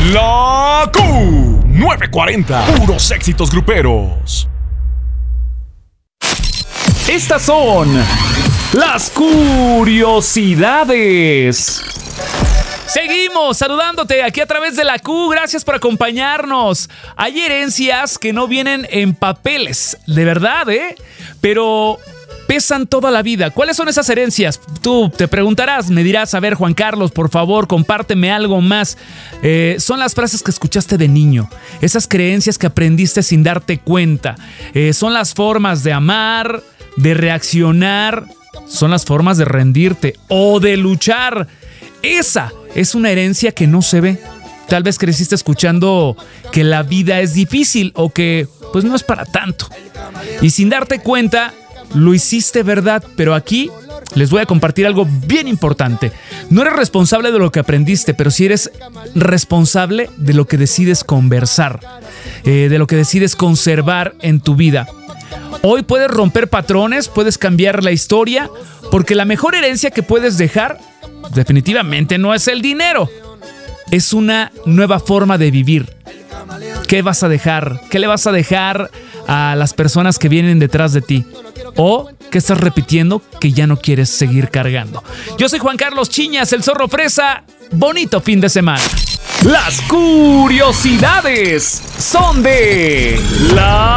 La Q940. Puros éxitos gruperos. Estas son las curiosidades. Seguimos saludándote aquí a través de la Q. Gracias por acompañarnos. Hay herencias que no vienen en papeles, de verdad, pero pesan toda la vida. ¿Cuáles son esas herencias? Tú te preguntarás, me dirás, a ver, Juan Carlos, por favor, compárteme algo más. Son las frases que escuchaste de niño, esas creencias que aprendiste sin darte cuenta. Son las formas de amar, de reaccionar, son las formas de rendirte o de luchar. Esa es una herencia que no se ve. Tal vez creciste escuchando que la vida es difícil o que pues no es para tanto. Y sin darte cuenta, lo hiciste verdad. Pero aquí les voy a compartir algo bien importante. No eres responsable de lo que aprendiste, pero sí eres responsable de lo que decides conversar, de lo que decides conservar en tu vida. Hoy puedes romper patrones, puedes cambiar la historia, porque la mejor herencia que puedes dejar definitivamente no es el dinero. Es una nueva forma de vivir. ¿Qué vas a dejar? ¿Qué le vas a dejar a las personas que vienen detrás de ti? ¿O qué estás repitiendo que ya no quieres seguir cargando? Yo soy Juan Carlos Chiñas, el Zorro Fresa. Bonito fin de semana. Las curiosidades son de la